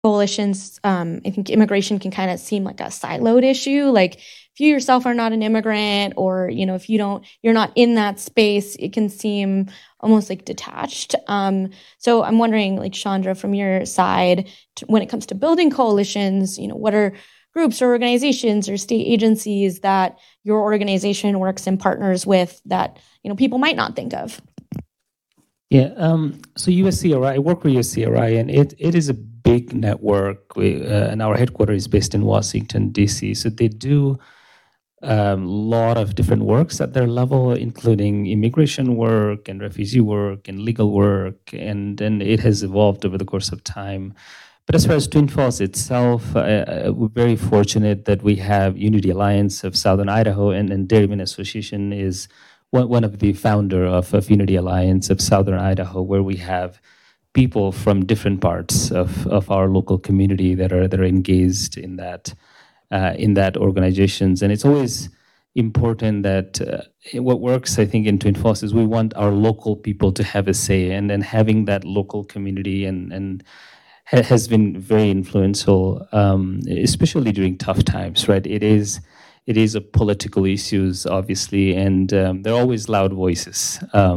coalitions, I think immigration can kind of seem like a siloed issue. Like if you yourself are not an immigrant, or if you're not in that space, it can seem almost like detached. So I'm wondering, like Chandra, from your side, when it comes to building coalitions, what are groups or organizations or state agencies that your organization works and partners with that people might not think of? Yeah, so USCRI, I work with USCRI, and it is a big network, and our headquarters is based in Washington, D.C. So they do a lot of different works at their level, including immigration work and refugee work and legal work, and then it has evolved over the course of time. But as far as Twin Falls itself, we're very fortunate that we have Unity Alliance of Southern Idaho, and Dairymen Association is one of the founder of Unity Alliance of Southern Idaho, where we have people from different parts of our local community that are engaged in that organizations. And it's always important that what works, I think, in Twin Falls is we want our local people to have a say, and then having that local community and has been very influential, especially during tough times, right? It is a political issues, obviously, and there are always loud voices.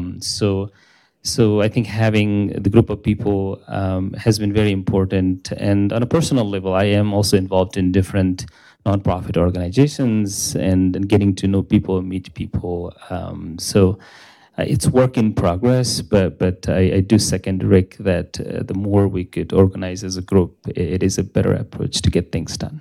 So I think having the group of people has been very important. And on a personal level, I am also involved in different nonprofit organizations and getting to know people, meet people. So it's work in progress, but I do second Rick that the more we could organize as a group, it is a better approach to get things done.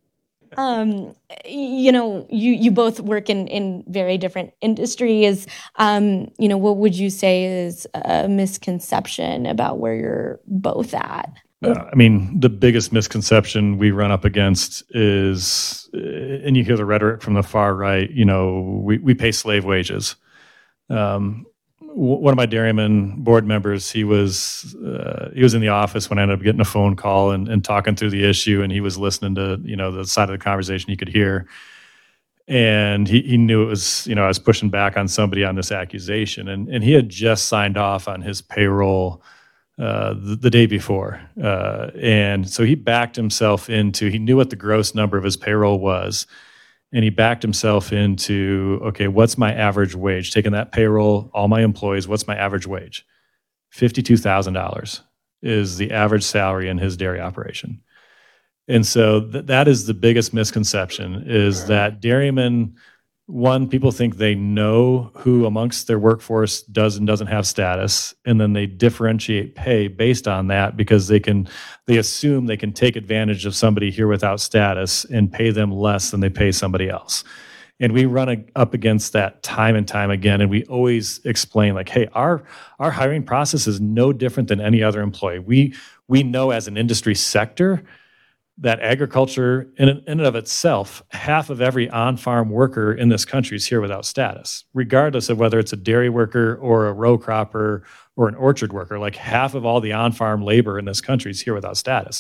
You both work in very different industries. What would you say is a misconception about where you're both at? The biggest misconception we run up against is, and you hear the rhetoric from the far right, we pay slave wages. One of my dairyman board members, he was in the office when I ended up getting a phone call and talking through the issue, and he was listening to the side of the conversation he could hear, and he knew it was I was pushing back on somebody on this accusation, and he had just signed off on his payroll the day before, and so he backed himself into, he knew what the gross number of his payroll was. And he backed himself into, okay, what's my average wage? Taking that payroll, all my employees, what's my average wage? $52,000 is the average salary in his dairy operation. And so that is the biggest misconception, is that dairymen, one, people think they know who amongst their workforce does and doesn't have status, and then they differentiate pay based on that because they assume they can take advantage of somebody here without status and pay them less than they pay somebody else. And we run up against that time and time again, and we always explain, like, hey, our hiring process is no different than any other employee. We know as an industry sector that agriculture in and of itself, half of every on-farm worker in this country is here without status, regardless of whether it's a dairy worker or a row cropper or an orchard worker. Like, half of all the on-farm labor in this country is here without status.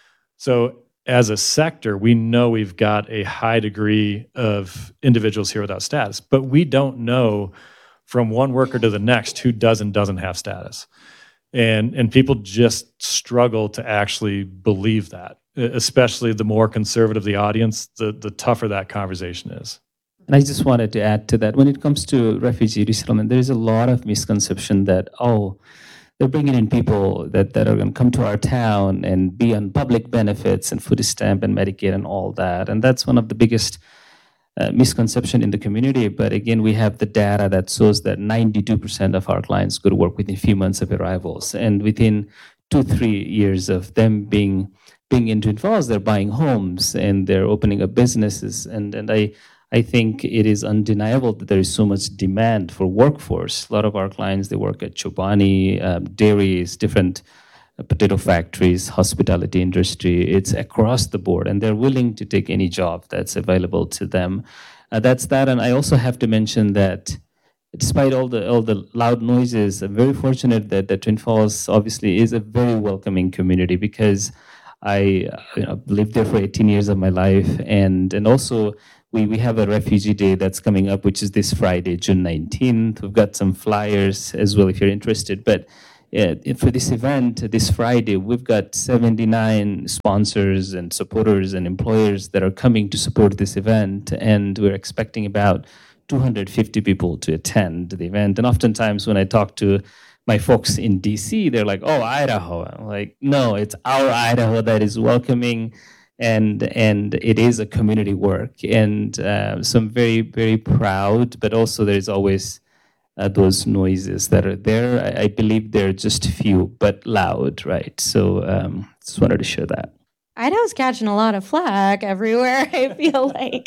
So as a sector, we know we've got a high degree of individuals here without status, but we don't know from one worker to the next who does and doesn't have status. And people just struggle to actually believe that, especially the more conservative the audience, the tougher that conversation is. And I just wanted to add to that. When it comes to refugee resettlement, there is a lot of misconception that, they're bringing in people that are going to come to our town and be on public benefits and food stamp and Medicaid and all that. And that's one of the biggest misconception in the community. But again, we have the data that shows that 92% of our clients go to work within a few months of arrivals. And within 2-3 years of them being in Twin Falls, they're buying homes and they're opening up businesses. And I think it is undeniable that there is so much demand for workforce. A lot of our clients, they work at Chobani, dairies, different potato factories, hospitality industry. It's across the board, and they're willing to take any job that's available to them. That's that. And I also have to mention that despite all the loud noises, I'm very fortunate that Twin Falls obviously is a very welcoming community, because I lived there for 18 years of my life, and also we have a Refugee Day that's coming up, which is this Friday, June 19th. We've got some flyers as well if you're interested. But for this event this Friday, we've got 79 sponsors and supporters and employers that are coming to support this event, and we're expecting about 250 people to attend the event. And oftentimes when I talk to my folks in DC, they're like, "Oh, Idaho." I'm like, "No, it's our Idaho that is welcoming, and it is a community work." And so I'm very, very proud, but also there's always those noises that are there. I believe they're just few, but loud, right? So just wanted to share that. Idaho's catching a lot of flack everywhere, I feel like.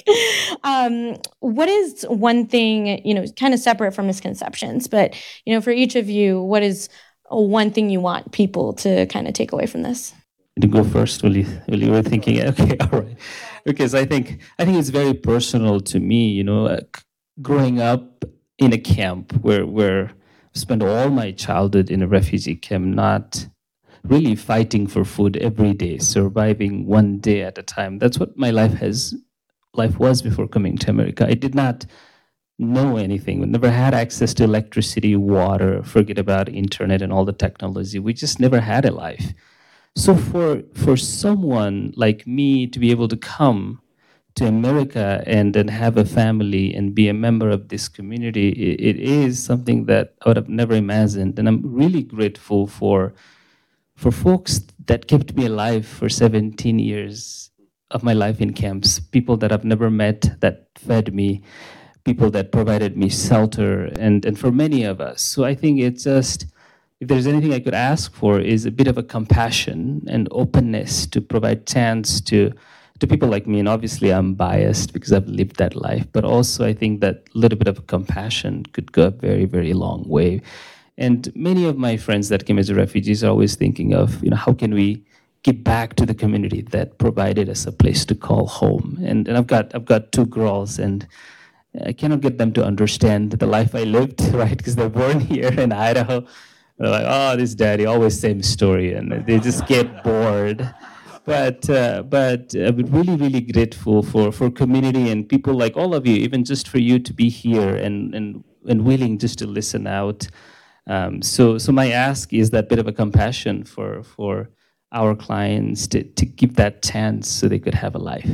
What is one thing, kind of separate from misconceptions, but, for each of you, what is one thing you want people to kind of take away from this? To go first, will you were thinking, okay, all right. Because I think it's very personal to me, growing up in a camp where I spent all my childhood in a refugee camp, not really fighting for food every day, surviving one day at a time. That's what my life was before coming to America. I did not know anything. We never had access to electricity, water, forget about internet and all the technology. We just never had a life. So for someone like me to be able to come to America and then have a family and be a member of this community, it is something that I would have never imagined. And I'm really grateful for folks that kept me alive for 17 years of my life in camps, people that I've never met that fed me, people that provided me shelter, and for many of us. So I think it's just, if there's anything I could ask for, is a bit of a compassion and openness to provide chance to people like me. And obviously I'm biased because I've lived that life, but also I think that a little bit of compassion could go a very, very long way. And many of my friends that came as refugees are always thinking of, how can we give back to the community that provided us a place to call home? And I've got two girls, and I cannot get them to understand the life I lived, right? Because they're born here in Idaho. They're like, "Oh, this daddy, always same story," and they just get bored. But I'm really, really grateful for community and people like all of you, even just for you to be here and willing just to listen out. So my ask is that bit of a compassion for our clients to give that chance so they could have a life.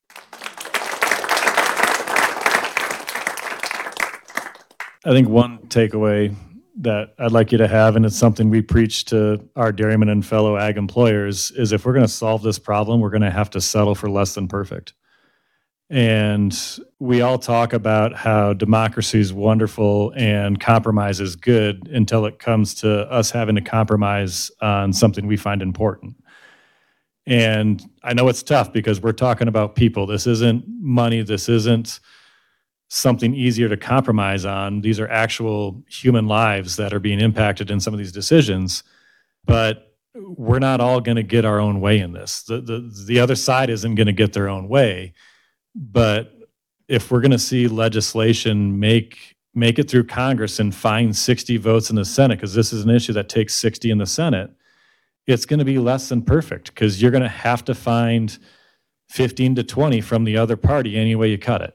I think one takeaway that I'd like you to have, and it's something we preach to our dairymen and fellow ag employers, is if we're going to solve this problem, we're going to have to settle for less than perfect. And we all talk about how democracy is wonderful and compromise is good until it comes to us having to compromise on something we find important. And I know it's tough because we're talking about people. This isn't money. This isn't something easier to compromise on. These are actual human lives that are being impacted in some of these decisions. But we're not all going to get our own way in this. The other side isn't going to get their own way. But if we're going to see legislation make it through Congress and find 60 votes in the Senate, because this is an issue that takes 60 in the Senate, it's going to be less than perfect because you're going to have to find 15 to 20 from the other party any way you cut it.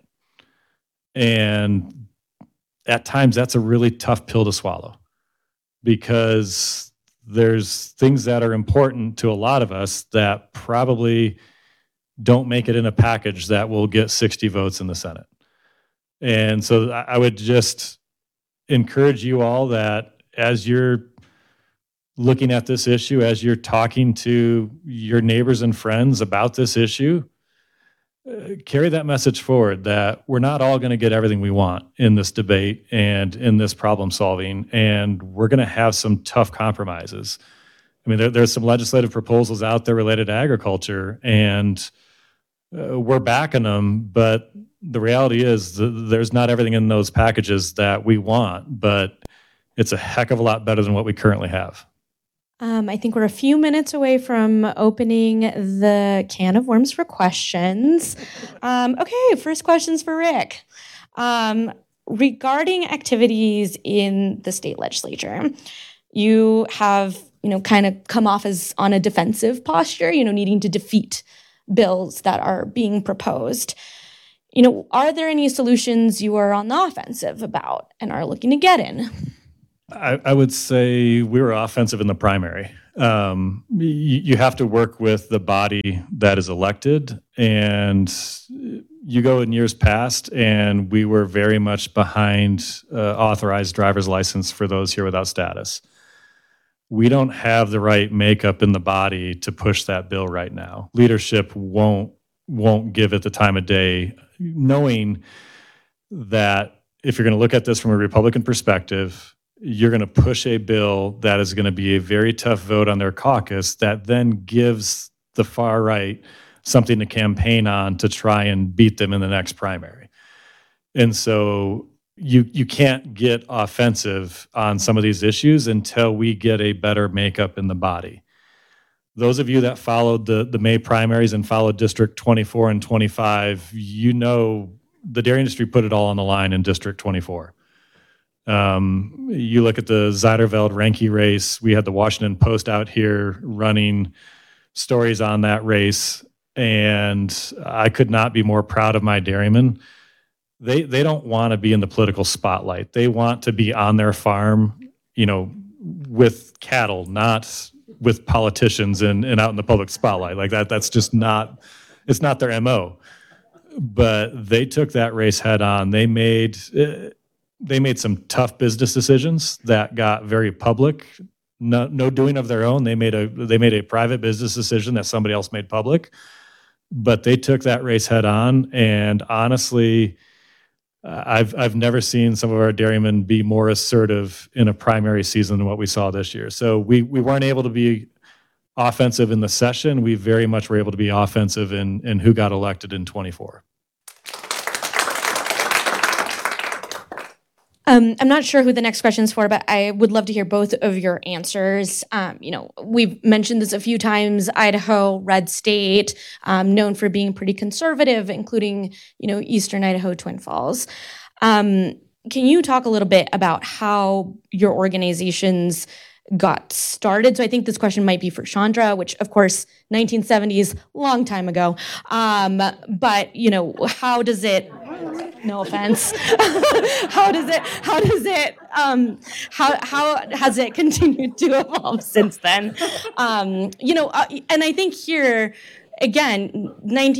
And at times that's a really tough pill to swallow because there's things that are important to a lot of us that probably don't make it in a package that will get 60 votes in the Senate. And so I would just encourage you all that as you're looking at this issue, as you're talking to your neighbors and friends about this issue, carry that message forward that we're not all going to get everything we want in this debate and in this problem solving, and we're going to have some tough compromises. I mean, there's some legislative proposals out there related to agriculture, and we're backing them, but the reality is there's not everything in those packages that we want, but it's a heck of a lot better than what we currently have. I think we're a few minutes away from opening the can of worms for questions. Okay, first question's for Rick. Regarding activities in the state legislature, you have, kind of come off as on a defensive posture, needing to defeat bills that are being proposed. Are there any solutions you are on the offensive about and are looking to get in? I would say we were offensive in the primary. You have to work with the body that is elected, and you go in years past, and we were very much behind authorized driver's license for those here without status. We don't have the right makeup in the body to push that bill right now. Leadership won't give it the time of day, knowing that if you're going to look at this from a Republican perspective, you're going to push a bill that is going to be a very tough vote on their caucus that then gives the far right something to campaign on to try and beat them in the next primary. And so you can't get offensive on some of these issues until we get a better makeup in the body. Those of you that followed the May primaries and followed District 24 and 25, you know the dairy industry put it all on the line in District 24. You look at the Zeiderveld-Renke race. We had the Washington Post out here running stories on that race, and I could not be more proud of my dairymen. They don't want to be in the political spotlight. They want to be on their farm, with cattle, not with politicians and out in the public spotlight. Like that's just not, it's not their MO. But they took that race head on. They made some tough business decisions that got very public. No doing of their own. They made a private business decision that somebody else made public. But they took that race head on, and honestly, I've never seen some of our dairymen be more assertive in a primary season than what we saw this year. So we weren't able to be offensive in the session. We very much were able to be offensive in who got elected in 24. I'm not sure who the next question is for, but I would love to hear both of your answers. We've mentioned this a few times. Idaho, red state, known for being pretty conservative, including, Eastern Idaho, Twin Falls. Can you talk a little bit about how your organizations got started? So I think this question might be for Chandra, which of course 1970s, long time ago. But how does it? No offense. How has it continued to evolve since then? And I think here, again,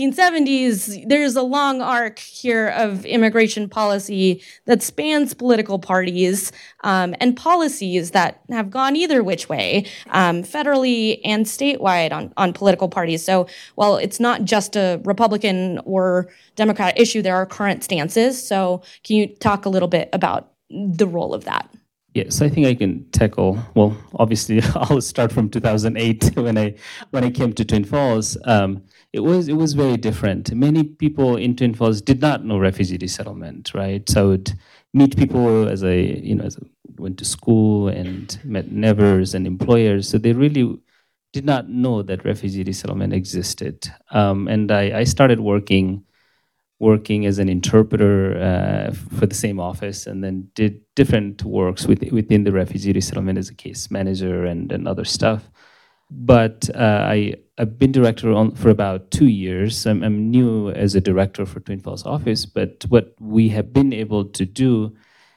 1970s, there's a long arc here of immigration policy that spans political parties and policies that have gone either which way, federally and statewide on political parties. So while it's not just a Republican or Democrat issue, there are current stances. So can you talk a little bit about the role of that? Yes, I think I can tackle. Well, obviously, I'll start from 2008 when I came to Twin Falls. It was very different. Many people in Twin Falls did not know refugee resettlement, right? So I would meet people as I went to school and met neighbors and employers. So they really did not know that refugee resettlement existed. And I started working as an interpreter for the same office, and then did different works within the refugee resettlement as a case manager and other stuff. But I've been director for about 2 years. I'm new as a director for Twin Falls office, but what we have been able to do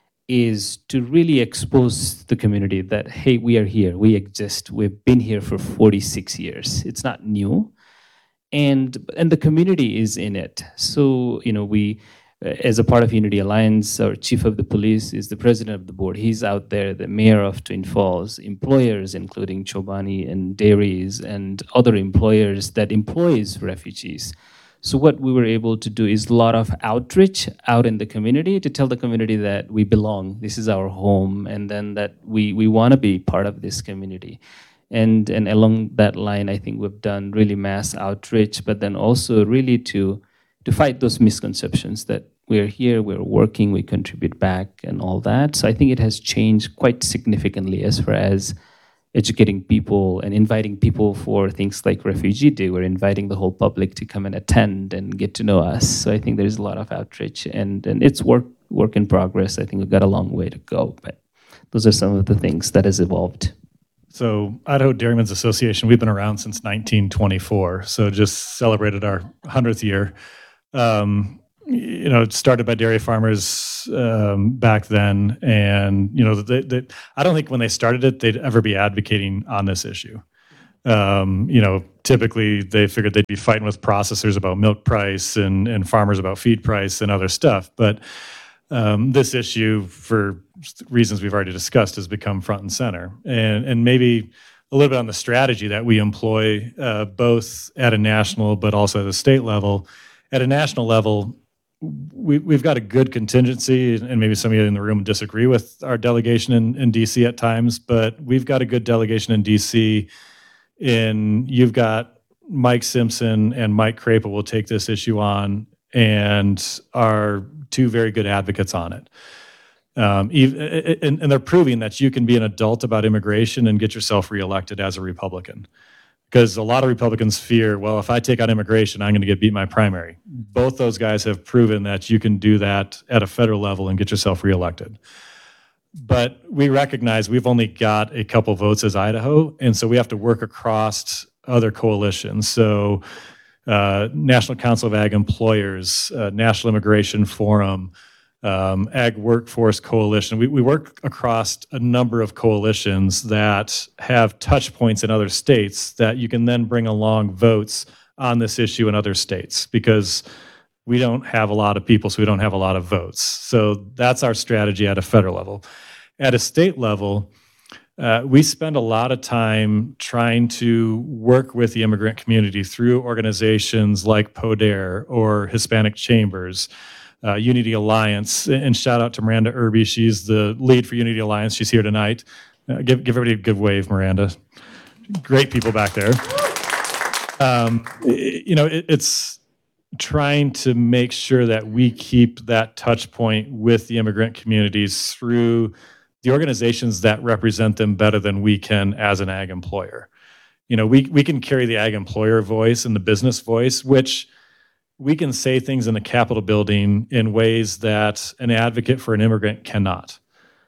is to really expose the community that, hey, we are here, we exist, we've been here for 46 years. It's not new. And the community is in it. So, we, as a part of Unity Alliance, our chief of the police is the president of the board. He's out there, the mayor of Twin Falls, employers, including Chobani and dairies and other employers that employs refugees. So what we were able to do is a lot of outreach out in the community to tell the community that we belong, this is our home, and then that we want to be part of this community. And along that line, I think we've done really mass outreach, but then also really to fight those misconceptions that we're here, we're working, we contribute back and all that. So I think it has changed quite significantly as far as educating people and inviting people for things like Refugee Day. We're inviting the whole public to come and attend and get to know us. So I think there's a lot of outreach, and it's work in progress. I think we've got a long way to go, but those are some of the things that has evolved. So Idaho Dairymen's Association, we've been around since 1924, so just celebrated our 100th year. started by dairy farmers back then, and I don't think when they started it they'd ever be advocating on this issue. Typically they figured they'd be fighting with processors about milk price and farmers about feed price and other stuff. But this issue, for reasons we've already discussed, has become front and center. And maybe a little bit on the strategy that we employ, both at a national but also at a state level. At a national level, we've got a good contingency, and maybe some of you in the room disagree with our delegation in DC at times, but we've got a good delegation in DC. You've got Mike Simpson and Mike Crapo will take this issue on and are two very good advocates on it. And they're proving that you can be an adult about immigration and get yourself reelected as a Republican. Because a lot of Republicans fear, well, if I take on immigration, I'm going to get beat in my primary. Both those guys have proven that you can do that at a federal level and get yourself reelected. But we recognize we've only got a couple votes as Idaho, and so we have to work across other coalitions. So National Council of Ag Employers, National Immigration Forum, Ag Workforce Coalition. We work across a number of coalitions that have touch points in other states that you can then bring along votes on this issue in other states, because we don't have a lot of people, so we don't have a lot of votes. So that's our strategy at a federal level. At a state level, we spend a lot of time trying to work with the immigrant community through organizations like PODER or Hispanic Chambers, Unity Alliance, and shout out to Miranda Irby. She's the lead for Unity Alliance. She's here tonight. Give everybody a good wave, Miranda. Great people back there. It's trying to make sure that we keep that touch point with the immigrant communities through the organizations that represent them better than we can as an ag employer. We can carry the ag employer voice and the business voice, which we can say things in the Capitol building in ways that an advocate for an immigrant cannot.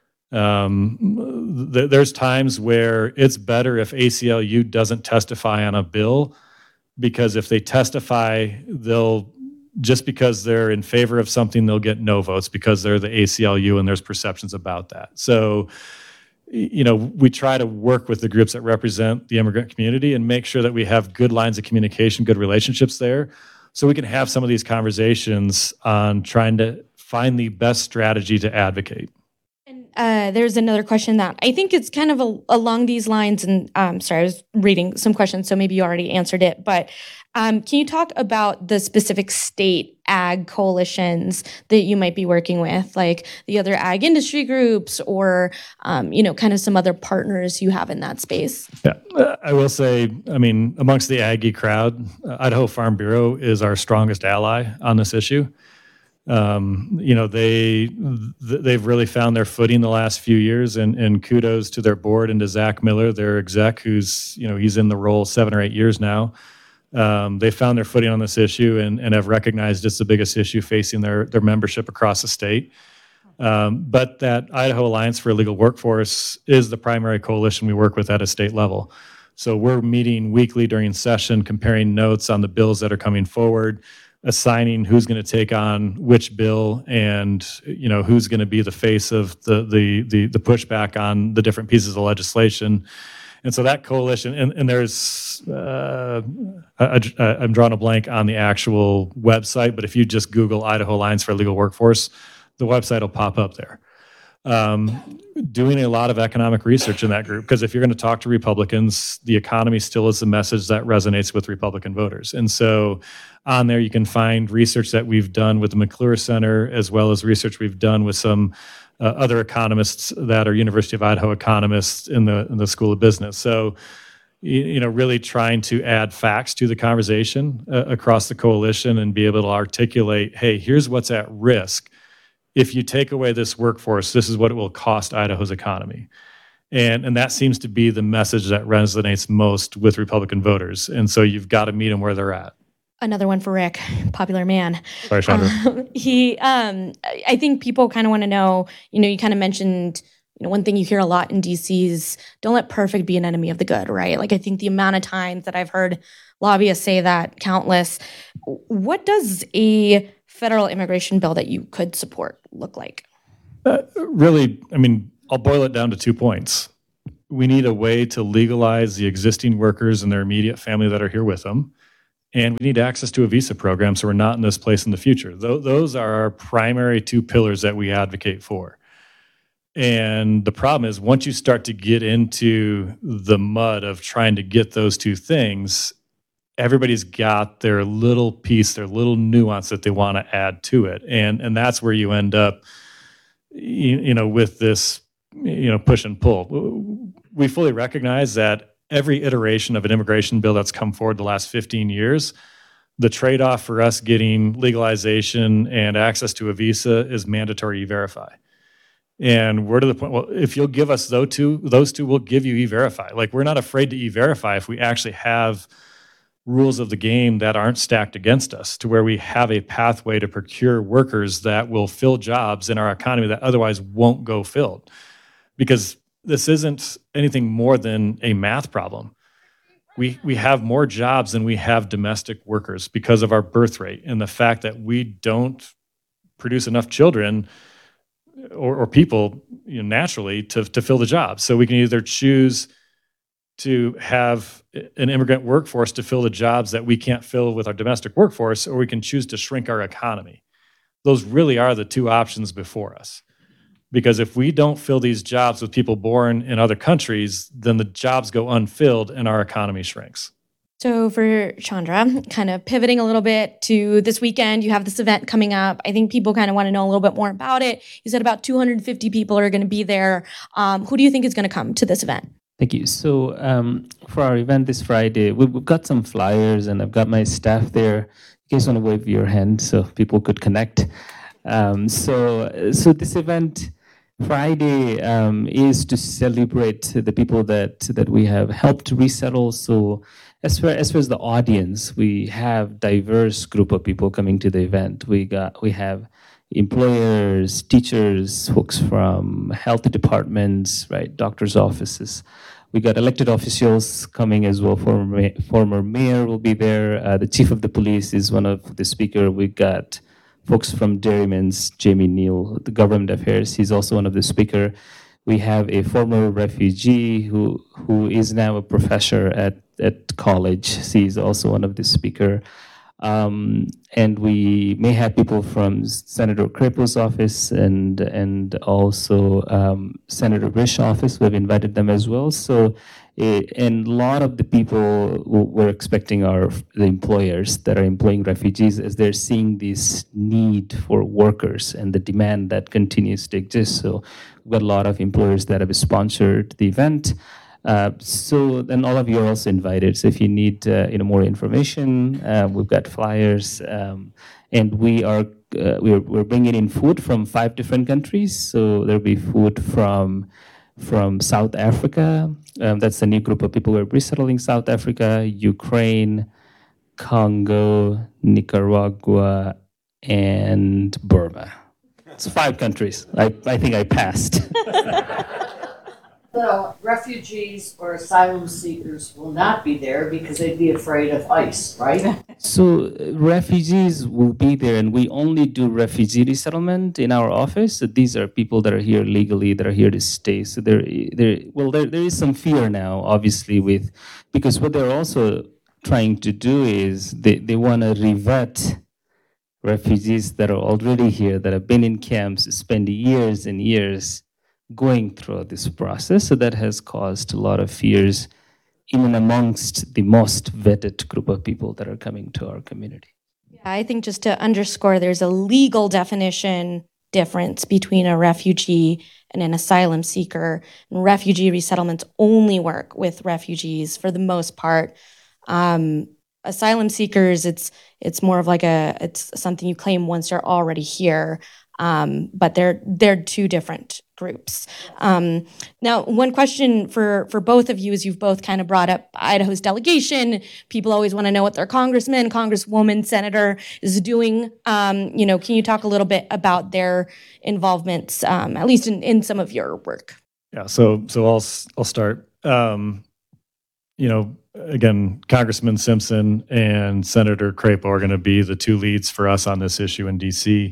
There's times where it's better if ACLU doesn't testify on a bill, because if they testify, just because they're in favor of something, they'll get no votes because they're the ACLU and there's perceptions about that. So, we try to work with the groups that represent the immigrant community and make sure that we have good lines of communication, good relationships there, so we can have some of these conversations on trying to find the best strategy to advocate. And there's another question that I think it's kind of along these lines. And sorry, I was reading some questions, so maybe you already answered it. But can you talk about the specific state ag coalitions that you might be working with, like the other ag industry groups, or kind of some other partners you have in that space? Yeah, I will say, amongst the Aggie crowd, Idaho Farm Bureau is our strongest ally on this issue. They've really found their footing the last few years, and kudos to their board and to Zach Miller, their exec, who's he's in the role 7 or 8 years now. They found their footing on this issue and have recognized it's the biggest issue facing their membership across the state. But that Idaho Alliance for a Legal Workforce is the primary coalition we work with at a state level. So we're meeting weekly during session, comparing notes on the bills that are coming forward, assigning who's going to take on which bill, and who's going to be the face of the pushback on the different pieces of legislation. And so that coalition, and there's I'm drawing a blank on the actual website, but if you just Google Idaho Alliance for a Legal Workforce, the website will pop up there. Doing a lot of economic research in that group, because if you're going to talk to Republicans, the economy still is the message that resonates with Republican voters. And so on there you can find research that we've done with the McClure Center, as well as research we've done with some other economists that are University of Idaho economists in the School of Business. So really trying to add facts to the conversation across the coalition and be able to articulate, hey, here's what's at risk. If you take away this workforce, this is what it will cost Idaho's economy. And that seems to be the message that resonates most with Republican voters. And so you've got to meet them where they're at. Another one for Rick, popular man. Sorry, Chandra. I think people kind of want to know, you kind of mentioned, one thing you hear a lot in DC is don't let perfect be an enemy of the good, right? Like, I think the amount of times that I've heard lobbyists say that, countless. What does a federal immigration bill that you could support look like? Really, I mean, I'll boil it down to 2 points. We need a way to legalize the existing workers and their immediate family that are here with them. And we need access to a visa program so we're not in this place in the future. Those are our primary 2 pillars that we advocate for. And the problem is, once you start to get into the mud of trying to get those 2 things, everybody's got their little piece, their little nuance that they want to add to it. And that's where you end up, with this, push and pull. We fully recognize that every iteration of an immigration bill that's come forward the last 15 years, the trade-off for us getting legalization and access to a visa is mandatory E-Verify. And we're to the point, well, if you'll give us those two, we'll give you E-Verify. Like, we're not afraid to E-Verify if we actually have rules of the game that aren't stacked against us, to where we have a pathway to procure workers that will fill jobs in our economy that otherwise won't go filled. Because this isn't anything more than a math problem. We have more jobs than we have domestic workers because of our birth rate and the fact that we don't produce enough children or people, naturally to fill the job. So we can either choose to have an immigrant workforce to fill the jobs that we can't fill with our domestic workforce, or we can choose to shrink our economy. Those really are the 2 options before us. Because if we don't fill these jobs with people born in other countries, then the jobs go unfilled and our economy shrinks. So for Chandra, kind of pivoting a little bit to this weekend, you have this event coming up. I think people kind of want to know a little bit more about it. You said about 250 people are going to be there. Who do you think is going to come to this event? Thank you. So for our event this Friday, we've got some flyers, and I've got my staff there. You guys want to wave your hand so people could connect. So this event Friday is to celebrate the people that we have helped resettle. So as far as the audience, we have diverse group of people coming to the event. We have employers, teachers, folks from health departments, right, doctors' offices. We got elected officials coming as well. Former mayor will be there. The chief of the police is one of the speaker. We got folks from Dairyman's, Jamie Neal, the government affairs. He's also one of the speaker. We have a former refugee who is now a professor at college. He's also one of the speaker. And we may have people from Senator Crapo's office and also Senator Risch's office. We've invited them as well. So, and a lot of the people we're expecting are the employers that are employing refugees, as they're seeing this need for workers and the demand that continues to exist. So we've got a lot of employers that have sponsored the event. So then all of you are also invited. So if you need more information, we've got flyers, and we're bringing in food from 5 different countries. So there'll be food from South Africa. That's a new group of people who are resettling South Africa, Ukraine, Congo, Nicaragua, and Burma. It's 5 countries. I think I passed. So refugees or asylum seekers will not be there because they'd be afraid of ICE, right? So refugees will be there, and we only do refugee resettlement in our office. So these are people that are here legally, that are here to stay. So there is some fear now, obviously, because what they're also trying to do is they want to revet refugees that are already here, that have been in camps, spend years and years going through this process. So that has caused a lot of fears even amongst the most vetted group of people that are coming to our community. Yeah, I think just to underscore, there's a legal definition difference between a refugee and an asylum seeker. And refugee resettlements only work with refugees for the most part. Asylum seekers, it's more of like it's something you claim once you're already here. But they're 2 different groups. Now, one question for both of you is, you've both kind of brought up Idaho's delegation. People always want to know what their congressman, congresswoman, senator is doing. Can you talk a little bit about their involvements, at least in some of your work? Yeah, so I'll start. again, Congressman Simpson and Senator Crapo are going to be the two leads for us on this issue in DC.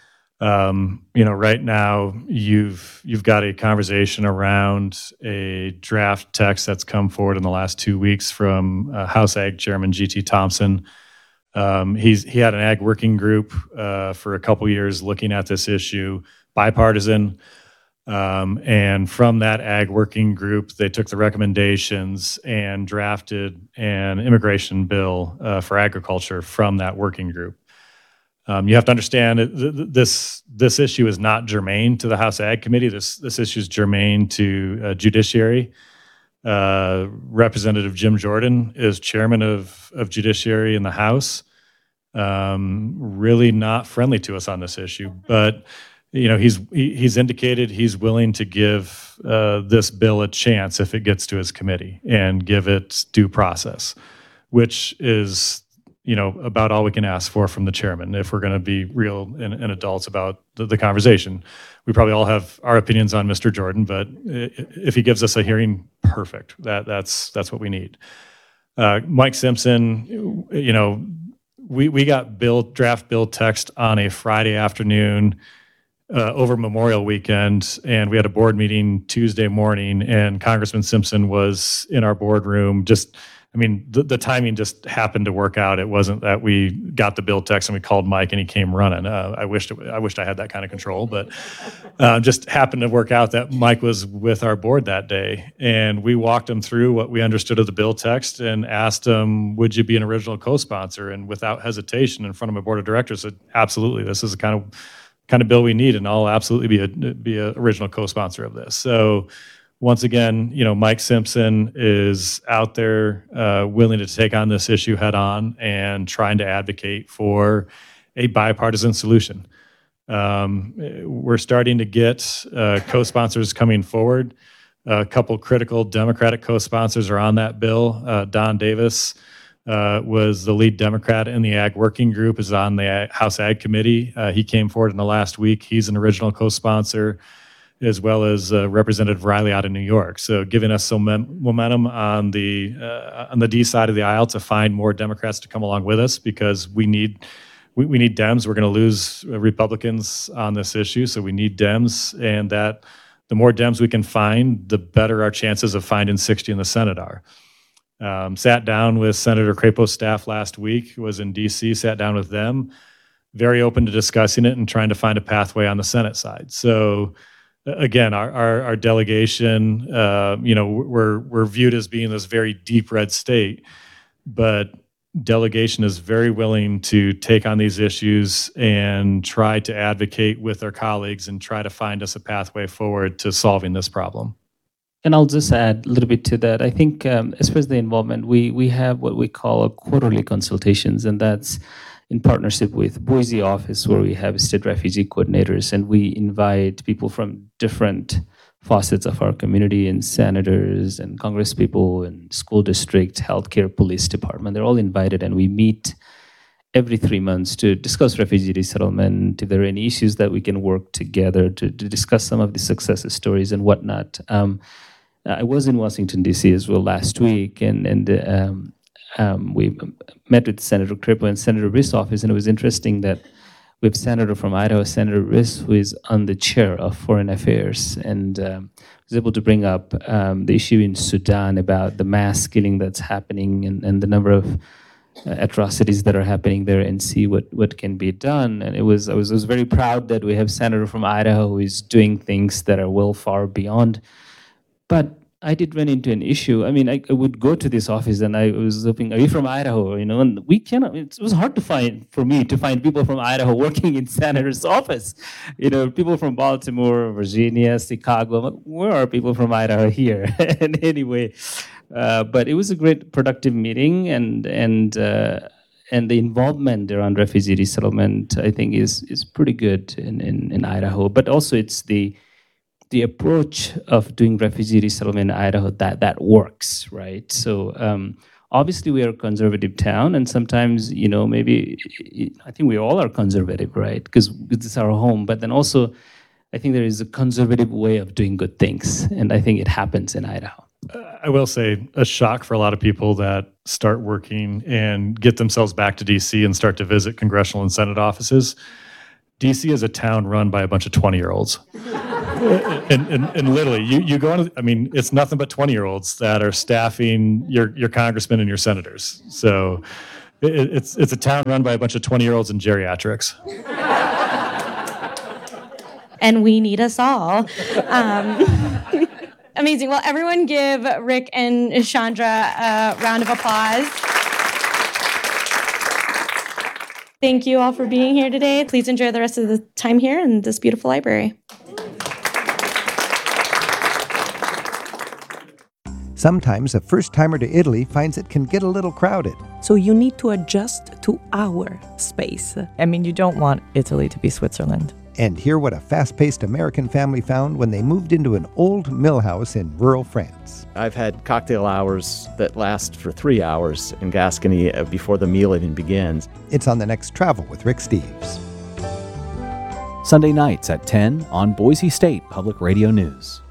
Right now you've got a conversation around a draft text that's come forward in the last 2 weeks from House Ag Chairman G.T. Thompson. He had an ag working group for a couple years looking at this issue, bipartisan. And from that ag working group, they took the recommendations and drafted an immigration bill for agriculture from that working group. You have to understand this issue is not germane to the House Ag Committee. This issue is germane to Judiciary. Representative Jim Jordan is chairman of Judiciary in the House. Really not friendly to us on this issue, but he's indicated he's willing to give this bill a chance if it gets to his committee and give it due process, which is about all we can ask for from the chairman if we're going to be real and adults about the conversation. We probably all have our opinions on Mr. Jordan, but if he gives us a hearing, perfect. That's what we need. Mike Simpson, we got draft bill text on a Friday afternoon over Memorial Weekend, and we had a board meeting Tuesday morning, and Congressman Simpson was in our boardroom. The timing just happened to work out. It wasn't that we got the bill text and we called Mike and he came running. I wished I had that kind of control, but just happened to work out that Mike was with our board that day, and we walked him through what we understood of the bill text and asked him, "Would you be an original co-sponsor?" And without hesitation, in front of my board of directors, said, "Absolutely. This is the kind of bill we need, and I'll absolutely be a original co-sponsor of this." So. Once again, Mike Simpson is out there willing to take on this issue head on and trying to advocate for a bipartisan solution. We're starting to get co-sponsors coming forward. A couple critical Democratic co-sponsors are on that bill. Don Davis was the lead Democrat in the Ag Working Group, is on the House Ag Committee. He came forward in the last week. He's an original co-sponsor, as well as Representative Riley out of New York. So giving us some momentum on the D side of the aisle to find more Democrats to come along with us, because we need Dems. We're going to lose Republicans on this issue, so we need Dems, and that the more Dems we can find, the better our chances of finding 60 in the Senate are. Sat down with Senator Crapo's staff last week, was in D.C., sat down with them, very open to discussing it and trying to find a pathway on the Senate side. So again, our delegation, we're viewed as being this very deep red state, but delegation is very willing to take on these issues and try to advocate with their colleagues and try to find us a pathway forward to solving this problem. And I'll just add a little bit to that. I think as far as the involvement, we have what we call a quarterly consultations, and that's in partnership with Boise office, where we have state refugee coordinators, and we invite people from different facets of our community, and senators and congresspeople and school district, healthcare, police department. They're all invited, and we meet every 3 months to discuss refugee resettlement, if there are any issues that we can work together to discuss some of the success stories and whatnot. I was in Washington, D.C. as well last week, and we met with Senator Crapo and Senator Riss' office, and it was interesting that we have Senator from Idaho, Senator Riss, who is on the chair of Foreign Affairs, and was able to bring up the issue in Sudan about the mass killing that's happening and the number of atrocities that are happening there, and see what can be done. And I was very proud that we have Senator from Idaho who is doing things that are well far beyond. But I did run into an issue. I mean, I would go to this office and I was hoping, "Are you from Idaho?" And we cannot. It was hard for me to find people from Idaho working in senator's office. People from Baltimore, Virginia, Chicago. I'm like, where are people from Idaho here? And anyway, but it was a great, productive meeting, and the involvement around refugee resettlement, I think, is pretty good in Idaho. But also, it's the approach of doing refugee resettlement in Idaho that works, right? So obviously we are a conservative town, and sometimes, maybe I think we all are conservative, right? Because this is our home. But then also, I think there is a conservative way of doing good things, and I think it happens in Idaho. I will say a shock for a lot of people that start working and get themselves back to DC and start to visit congressional and Senate offices. DC is a town run by a bunch of 20-year-olds. and literally, you go on, I mean, it's nothing but 20-year-olds that are staffing your congressmen and your senators. So it's a town run by a bunch of 20-year-olds and geriatrics. And we need us all. Amazing. Well, everyone give Rick and Chandra a round of applause. Thank you all for being here today. Please enjoy the rest of the time here in this beautiful library. Sometimes a first-timer to Italy finds it can get a little crowded. So you need to adjust to our space. I mean, you don't want Italy to be Switzerland. And hear what a fast-paced American family found when they moved into an old mill house in rural France. I've had cocktail hours that last for 3 hours in Gascony before the meal even begins. It's on the next Travel with Rick Steves. Sunday nights at 10 on Boise State Public Radio News.